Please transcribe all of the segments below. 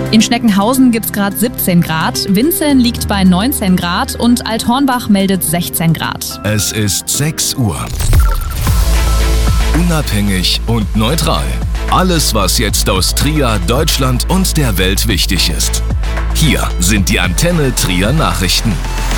In Schneckenhausen gibt's gerade 17 Grad, Winzeln liegt bei 19 Grad und Althornbach meldet 16 Grad. Es ist 6 Uhr. Unabhängig und neutral. Alles, was jetzt aus Trier, Deutschland und der Welt wichtig ist. Hier sind die Antenne Trier Nachrichten.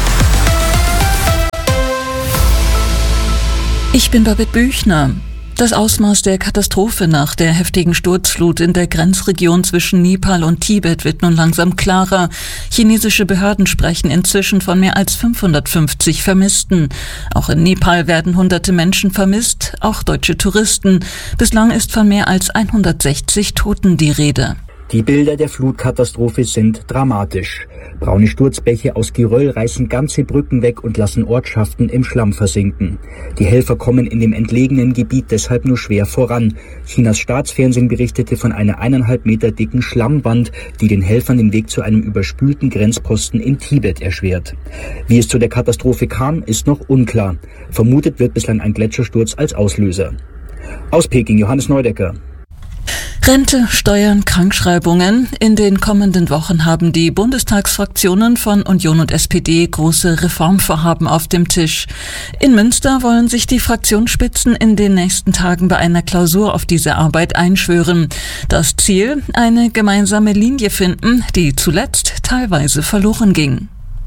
Ich bin Babette Büchner. Das Ausmaß der Katastrophe nach der heftigen Sturzflut in der Grenzregion zwischen Nepal und Tibet wird nun langsam klarer. Chinesische Behörden sprechen inzwischen von mehr als 550 Vermissten. Auch in Nepal werden hunderte Menschen vermisst, auch deutsche Touristen. Bislang ist von mehr als 160 Toten die Rede. Die Bilder der Flutkatastrophe sind dramatisch. Braune Sturzbäche aus Geröll reißen ganze Brücken weg und lassen Ortschaften im Schlamm versinken. Die Helfer kommen in dem entlegenen Gebiet deshalb nur schwer voran. Chinas Staatsfernsehen berichtete von einer 1,5 Meter dicken Schlammwand, die den Helfern den Weg zu einem überspülten Grenzposten in Tibet erschwert. Wie es zu der Katastrophe kam, ist noch unklar. Vermutet wird bislang ein Gletschersturz als Auslöser. Aus Peking, Johannes Neudecker. Rente, Steuern, Krankschreibungen. In den kommenden Wochen haben die Bundestagsfraktionen von Union und SPD große Reformvorhaben auf dem Tisch. In Münster wollen sich die Fraktionsspitzen in den nächsten Tagen bei einer Klausur auf diese Arbeit einschwören. Das Ziel: eine gemeinsame Linie finden, die zuletzt teilweise verloren ging.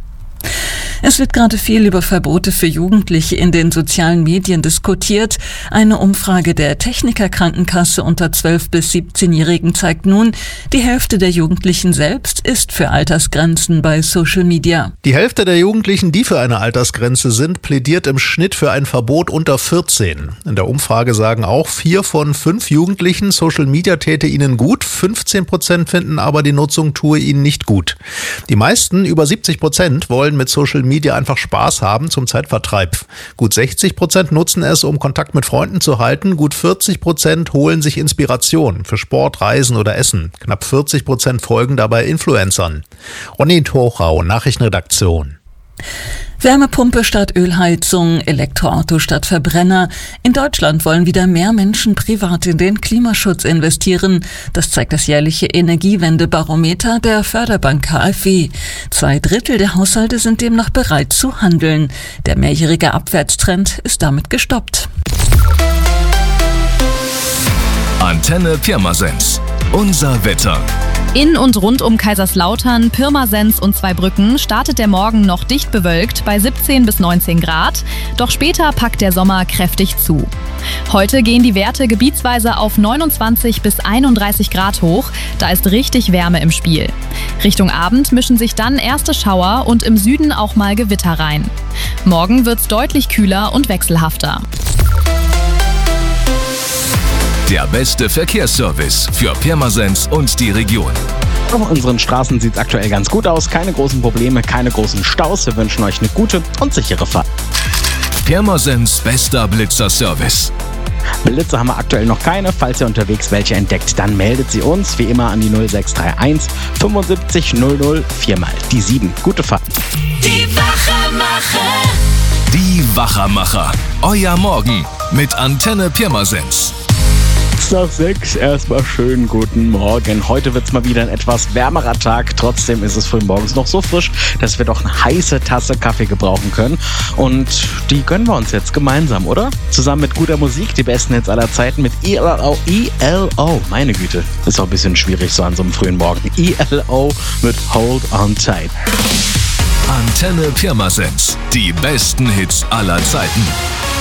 Es wird gerade viel über Verbote für Jugendliche in den sozialen Medien diskutiert. Eine Umfrage der Techniker-Krankenkasse unter 12- bis 17-Jährigen zeigt nun, die Hälfte der Jugendlichen selbst ist für Altersgrenzen bei Social Media. Die Hälfte der Jugendlichen, die für eine Altersgrenze sind, plädiert im Schnitt für ein Verbot unter 14. In der Umfrage sagen auch 4 von 5 Jugendlichen, Social Media täte ihnen gut. 15% finden aber, die Nutzung tue ihnen nicht gut. Die meisten, über 70%, wollen mit Social Media einfach Spaß haben zum Zeitvertreib. Gut 60% nutzen es, um Kontakt mit Freunden zu halten. Gut 40% holen sich Inspiration für Sport, Reisen oder Essen. Knapp 40% folgen dabei Influencern. Ronny Torau, Nachrichtenredaktion. Wärmepumpe statt Ölheizung, Elektroauto statt Verbrenner. In Deutschland wollen wieder mehr Menschen privat in den Klimaschutz investieren. Das zeigt das jährliche Energiewendebarometer der Förderbank KfW. 2/3 der Haushalte sind demnach bereit zu handeln. Der mehrjährige Abwärtstrend ist damit gestoppt. Antenne Pirmasens. Unser Wetter. In und rund um Kaiserslautern, Pirmasens und Zweibrücken startet der Morgen noch dicht bewölkt bei 17 bis 19 Grad. Doch später packt der Sommer kräftig zu. Heute gehen die Werte gebietsweise auf 29 bis 31 Grad hoch. Da ist richtig Wärme im Spiel. Richtung Abend mischen sich dann erste Schauer und im Süden auch mal Gewitter rein. Morgen wird's deutlich kühler und wechselhafter. Der beste Verkehrsservice für Pirmasens und die Region. Auf unseren Straßen sieht es aktuell ganz gut aus. Keine großen Probleme, keine großen Staus. Wir wünschen euch eine gute und sichere Fahrt. Pirmasens bester Blitzerservice. Blitze haben wir aktuell noch keine. Falls ihr unterwegs welche entdeckt, dann meldet sie uns. Wie immer an die 0631 75 00 4 mal die 7. Gute Fahrt. Die Wachermacher. Die Wachermacher. Euer Morgen mit Antenne Pirmasens. Nach 6 erstmal schönen guten Morgen. Heute wird es mal wieder ein etwas wärmerer Tag. Trotzdem ist es früh morgens noch so frisch, dass wir doch eine heiße Tasse Kaffee gebrauchen können. Und die gönnen wir uns jetzt gemeinsam, oder? Zusammen mit guter Musik, die besten Hits aller Zeiten mit ELO. Meine Güte, ist auch ein bisschen schwierig so an so einem frühen Morgen. ELO mit Hold On Tight. Antenne Pirmasens. Die besten Hits aller Zeiten.